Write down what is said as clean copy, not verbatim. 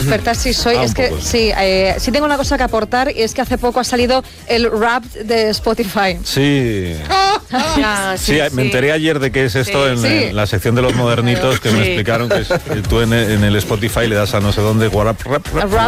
experta sí soy. Es que sí, sí tengo una cosa que aportar, y es que hace poco ha salido el rap de Spotify. Sí. Sí, me enteré ayer de qué es esto en la sección de los modernitos, que me explicaron que tú en el Spotify le das a no sé dónde, rap,